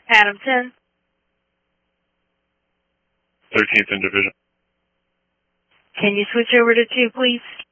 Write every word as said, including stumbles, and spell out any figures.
Adam ten. thirteenth in division. Can you switch over to two, please?